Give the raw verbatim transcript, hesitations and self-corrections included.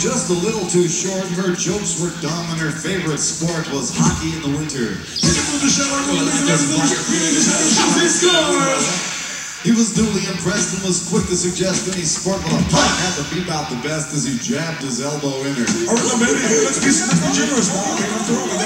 just a little too short. Her jokes were dumb and her favorite sport was hockey in the winter. He was duly impressed and was quick to suggest any sport with a puck had to beat out the best as he jabbed his elbow in her. All right, now, baby, hey, let's be, let's be generous, man. Okay, after all,